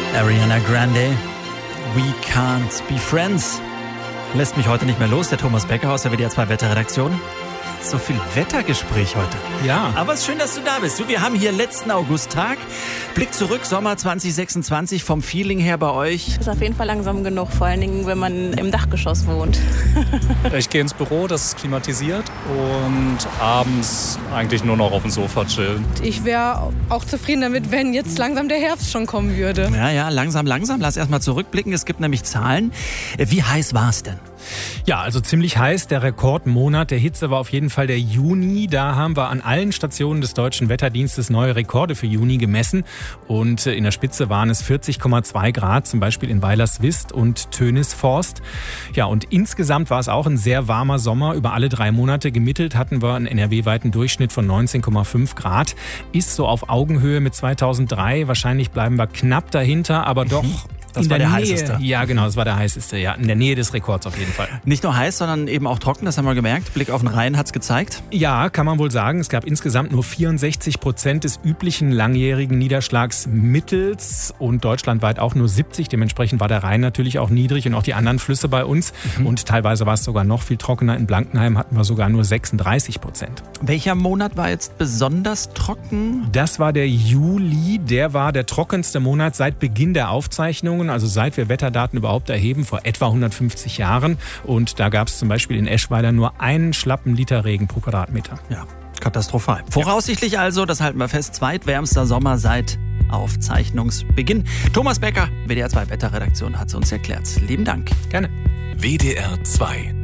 Ariana Grande, We Can't Be Friends. Lässt mich heute nicht mehr los, der Thomas Becker aus der WDR 2 Wetterredaktion. So viel Wettergespräch heute. Ja. Aber es ist schön, dass du da bist. Du, wir haben hier letzten Augusttag. Blick zurück, Sommer 2026, vom Feeling her bei euch. Ist auf jeden Fall langsam genug, vor allen Dingen, wenn man im Dachgeschoss wohnt. Ich gehe ins Büro, das ist klimatisiert und abends eigentlich nur noch auf dem Sofa chillen. Ich wäre auch zufrieden damit, wenn jetzt langsam der Herbst schon kommen würde. Ja, langsam. Lass erstmal zurückblicken. Es gibt nämlich Zahlen. Wie heiß war es denn? Ja, also ziemlich heiß. Der Rekordmonat der Hitze war auf jeden Fall der Juni. Da haben wir an allen Stationen des Deutschen Wetterdienstes neue Rekorde für Juni gemessen. Und in der Spitze waren es 40,2 Grad, zum Beispiel in Weilerswist und Tönisforst. Ja, und insgesamt war es auch ein sehr warmer Sommer. Über alle 3 Monate gemittelt hatten wir einen NRW-weiten Durchschnitt von 19,5 Grad. Ist so auf Augenhöhe mit 2003. Wahrscheinlich bleiben wir knapp dahinter, aber doch... Das war der heißeste. Ja, genau, das war der heißeste. Ja, in der Nähe des Rekords auf jeden Fall. Nicht nur heiß, sondern eben auch trocken, das haben wir gemerkt. Blick auf den Rhein hat's gezeigt. Ja, kann man wohl sagen. Es gab insgesamt nur 64% des üblichen langjährigen Niederschlagsmittels und deutschlandweit auch nur 70. Dementsprechend war der Rhein natürlich auch niedrig und auch die anderen Flüsse bei uns. Und teilweise war es sogar noch viel trockener. In Blankenheim hatten wir sogar nur 36%. Welcher Monat war jetzt besonders trocken? Das war der Juli. Der war der trockenste Monat seit Beginn der Aufzeichnungen. Also seit wir Wetterdaten überhaupt erheben, vor etwa 150 Jahren. Und da gab es zum Beispiel in Eschweiler nur einen schlappen Liter Regen pro Quadratmeter. Ja, katastrophal. Voraussichtlich also, das halten wir fest, zweitwärmster Sommer seit Aufzeichnungsbeginn. Thomas Becker, WDR 2 Wetterredaktion, hat es uns erklärt. Lieben Dank. Gerne. WDR 2